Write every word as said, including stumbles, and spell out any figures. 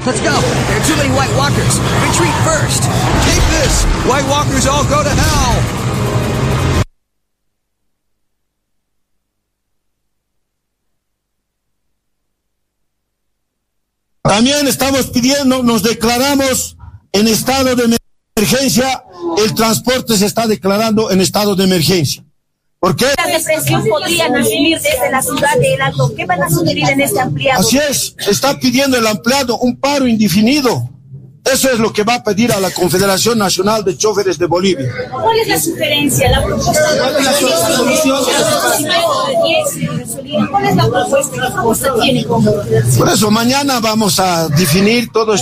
Let's go. There are too many White Walkers. Retreat first. Take this. White Walkers all go to hell. También estamos pidiendo, nos declaramos en estado de emergencia. El transporte se está declarando en estado de emergencia. ¿Por qué? La depresión podrían asumir desde la ciudad de El Alto. ¿Qué van a sugerir en este ampliado? Así es, está pidiendo el ampliado un paro indefinido. Eso es lo que va a pedir a la Confederación Nacional de Choferes de Bolivia. ¿Cuál es la sugerencia, la propuesta? ¿Cuál es la solución? ¿Cuál es la propuesta? ¿Qué propuesta tiene como? Por eso mañana vamos a definir todo.